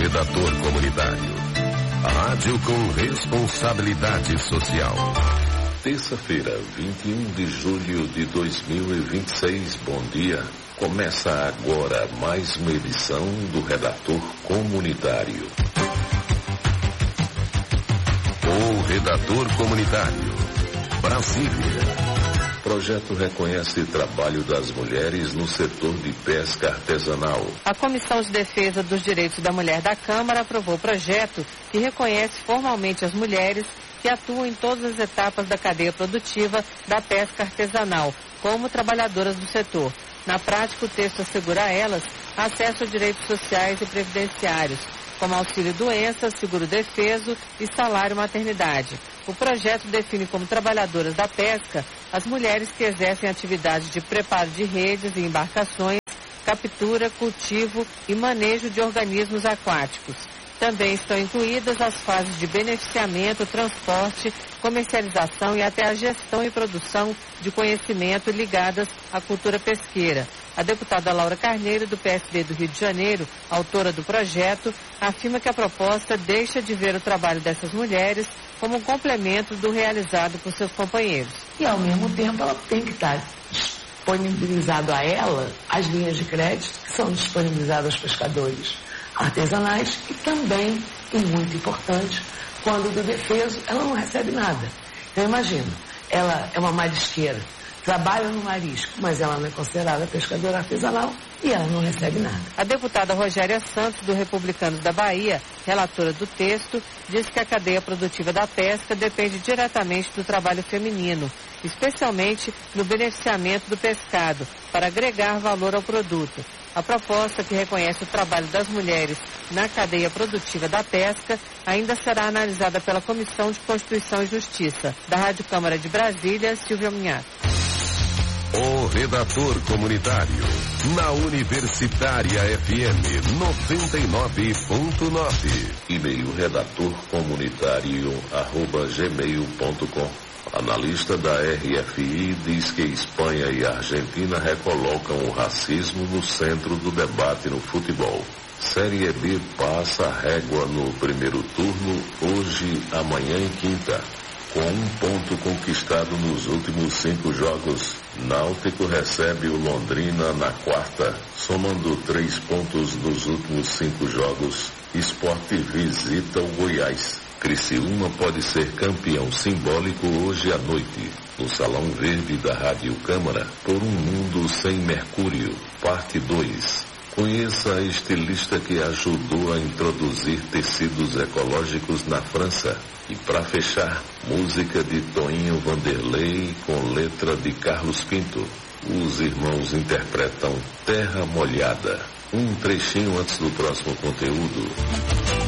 redator comunitário. Rádio com responsabilidade social. Terça-feira, 21 de julho de 2026. Bom dia. Começa agora mais uma edição do Redator Comunitário. O Redator Comunitário. Brasília. Projeto reconhece o trabalho das mulheres no setor de pesca artesanal. A Comissão de Defesa dos Direitos da Mulher da Câmara aprovou o projeto que reconhece formalmente as mulheres que atuam em todas as etapas da cadeia produtiva da pesca artesanal, como trabalhadoras do setor. Na prática, o texto assegura a elas acesso a direitos sociais e previdenciários, como auxílio-doença, seguro-defeso e salário-maternidade. O projeto define como trabalhadoras da pesca as mulheres que exercem atividades de preparo de redes e embarcações, captura, cultivo e manejo de organismos aquáticos. Também estão incluídas as fases de beneficiamento, transporte, comercialização e até a gestão e produção de conhecimento ligadas à cultura pesqueira. A deputada Laura Carneiro, do PSD do Rio de Janeiro, autora do projeto, afirma que a proposta deixa de ver o trabalho dessas mulheres como um complemento do realizado por seus companheiros. E, ao mesmo tempo, ela tem que estar disponibilizado a ela as linhas de crédito que são disponibilizadas aos pescadores artesanais e também, e muito importante, quando do defeso ela não recebe nada. Então, imagina, ela é uma marisqueira, trabalha no marisco, mas ela não é considerada pescadora artesanal e ela não recebe nada. A deputada Rogéria Santos, do Republicanos da Bahia, relatora do texto, diz que a cadeia produtiva da pesca depende diretamente do trabalho feminino, especialmente no beneficiamento do pescado, para agregar valor ao produto. A proposta, que reconhece o trabalho das mulheres na cadeia produtiva da pesca, ainda será analisada pela Comissão de Constituição e Justiça. Da Rádio Câmara de Brasília, Silvia Munhato. O Redator Comunitário, na Universitária FM 99.9. E-mail redatorcomunitario@gmail.com. Analista da RFI diz que Espanha e Argentina recolocam o racismo no centro do debate no futebol. Série B passa a régua no primeiro turno, hoje, amanhã e quinta. Com um ponto conquistado nos últimos 5 jogos, Náutico recebe o Londrina na quarta. Somando 3 pontos nos últimos 5 jogos, Sport visita o Goiás. Criciúma pode ser campeão simbólico hoje à noite, no Salão Verde da Rádio Câmara, por um mundo sem mercúrio, parte 2. Conheça a estilista que ajudou a introduzir tecidos ecológicos na França. E para fechar, música de Toinho Vanderlei com letra de Carlos Pinto. Os irmãos interpretam Terra Molhada. Um trechinho antes do próximo conteúdo.